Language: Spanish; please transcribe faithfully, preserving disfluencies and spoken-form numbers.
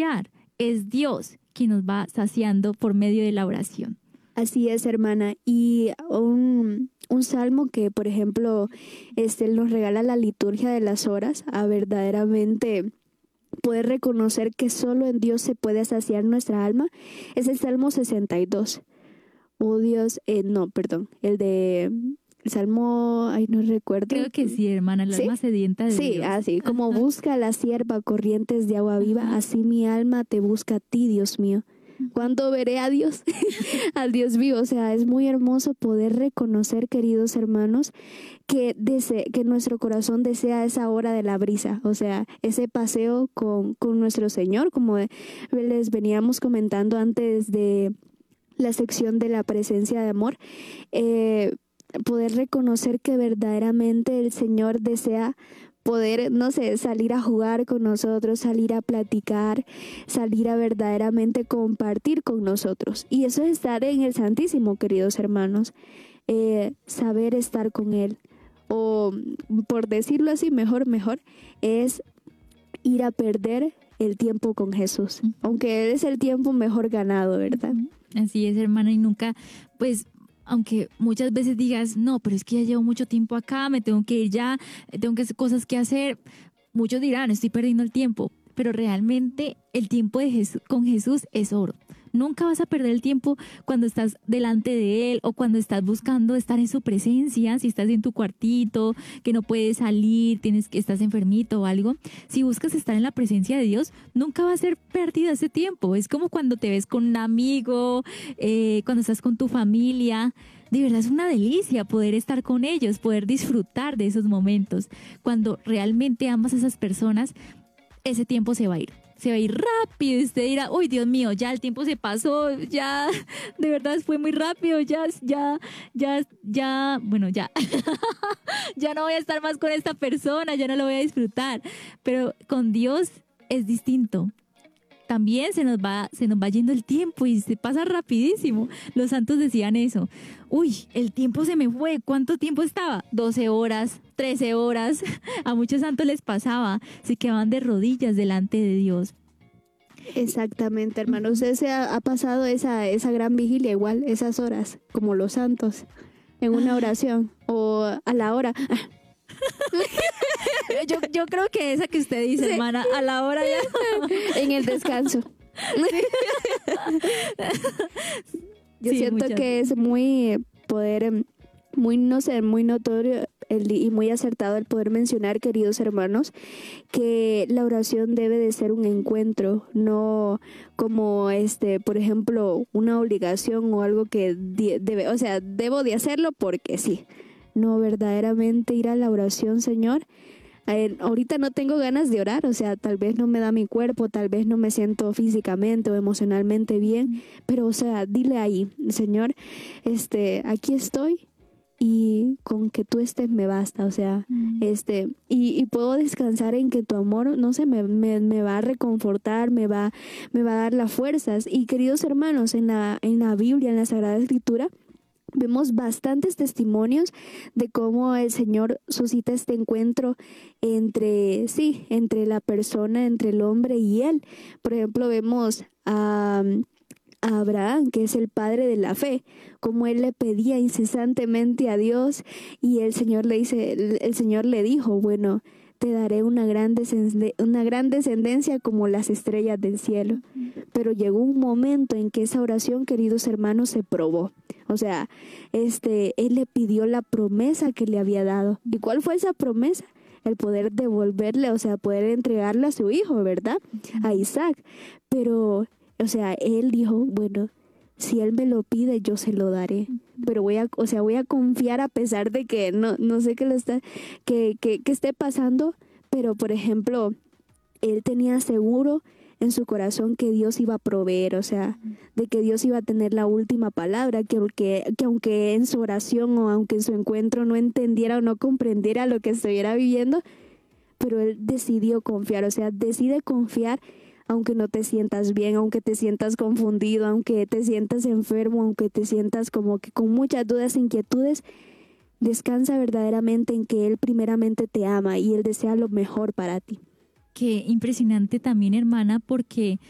saciar. Es Dios quien nos va saciando por medio de la oración. Así es, hermana. Y un, un salmo que, por ejemplo, este, nos regala la liturgia de las horas a verdaderamente poder reconocer que solo en Dios se puede saciar nuestra alma, es el Salmo sesenta y dos. Oh Dios, eh, no, perdón, el de el Salmo, ay, no recuerdo. Creo que sí, hermana, el ¿Sí? alma sedienta de sí, Dios. así, como busca la sierva corrientes de agua viva, Ajá. así mi alma te busca a ti, Dios mío. ¿Cuándo veré a Dios? Al Dios vivo. O sea, es muy hermoso poder reconocer, queridos hermanos, que, dese, que nuestro corazón desea esa hora de la brisa. O sea, ese paseo con, con nuestro Señor, como les veníamos comentando antes de la sección de la presencia de amor. Eh, poder reconocer que verdaderamente el Señor desea poder, no sé, salir a jugar con nosotros, salir a platicar, salir a verdaderamente compartir con nosotros. Y eso es estar en el Santísimo, queridos hermanos, eh, saber estar con Él. O, por decirlo así, mejor, mejor, es ir a perder el tiempo con Jesús. Uh-huh. Aunque Él es el tiempo mejor ganado, ¿verdad? Uh-huh. Así es, hermana, y nunca, pues, aunque muchas veces digas, no, pero es que ya llevo mucho tiempo acá, me tengo que ir ya, tengo que hacer cosas que hacer. Muchos dirán, estoy perdiendo el tiempo, pero realmente el tiempo de Jesús, con Jesús es oro. Nunca vas a perder el tiempo cuando estás delante de Él o cuando estás buscando estar en su presencia. Si estás en tu cuartito, que no puedes salir, tienes que estás enfermito o algo. Si buscas estar en la presencia de Dios, nunca va a ser pérdida ese tiempo. Es como cuando te ves con un amigo, eh, cuando estás con tu familia. De verdad es una delicia poder estar con ellos, poder disfrutar de esos momentos. Cuando realmente amas a esas personas, ese tiempo se va a ir. Se va a ir rápido y usted dirá, uy, Dios mío, ya el tiempo se pasó, ya, de verdad fue muy rápido, ya, ya, ya, ya, bueno, ya, ya no voy a estar más con esta persona, ya no lo voy a disfrutar. Pero con Dios es distinto. También se nos va, se nos va yendo el tiempo y se pasa rapidísimo. Los santos decían eso. Uy, el tiempo se me fue. ¿Cuánto tiempo estaba? doce horas, trece horas. A muchos santos les pasaba. Se quedaban de rodillas delante de Dios. Exactamente, hermano. Usted se ha, ha pasado esa, esa gran vigilia igual, esas horas, como los santos, en una oración o a la hora. Yo, yo creo que esa que usted dice, sí, hermana, a la hora ya. En el descanso. Yo sí, siento muchas. que es muy poder, muy, no sé, muy notorio el, y muy acertado el poder mencionar, queridos hermanos, que la oración debe de ser un encuentro, no como, este, por ejemplo, una obligación o algo que debe, o sea, debo de hacerlo porque sí. No, verdaderamente ir a la oración, Señor. Eh, ahorita no tengo ganas de orar, o sea, tal vez no me da mi cuerpo, tal vez no me siento físicamente o emocionalmente bien, pero, o sea, dile ahí, Señor, este, aquí estoy y con que tú estés me basta, o sea, mm. este, y, y puedo descansar en que tu amor, no sé, me, me, me va a reconfortar, me va, me va a dar las fuerzas. Y queridos hermanos, en la, en la Biblia, en la Sagrada Escritura, vemos bastantes testimonios de cómo el Señor suscita este encuentro entre, sí, entre la persona, entre el hombre y Él. Por ejemplo, vemos a, a Abraham, que es el padre de la fe, como él le pedía incesantemente a Dios y el Señor le dice, el, el Señor le dijo, bueno, te daré una gran, descend- una gran descendencia como las estrellas del cielo. Pero llegó un momento en que esa oración, queridos hermanos, se probó. O sea, este, él le pidió la promesa que le había dado. ¿Y cuál fue esa promesa? El poder devolverle, o sea, poder entregarle a su hijo, ¿verdad? A Isaac. Pero, o sea, él dijo, bueno, si él me lo pide, yo se lo daré. Pero voy a, o sea, voy a confiar a pesar de que no, no sé qué lo está, que, que, que esté pasando. Pero, por ejemplo, él tenía seguro en su corazón que Dios iba a proveer, o sea, de que Dios iba a tener la última palabra, que, que, que aunque en su oración o aunque en su encuentro no entendiera o no comprendiera lo que estuviera viviendo, pero él decidió confiar, o sea, decide confiar aunque no te sientas bien, aunque te sientas confundido, aunque te sientas enfermo, aunque te sientas como que con muchas dudas e inquietudes, descansa verdaderamente en que Él primeramente te ama y Él desea lo mejor para ti. Qué impresionante también, hermana, porque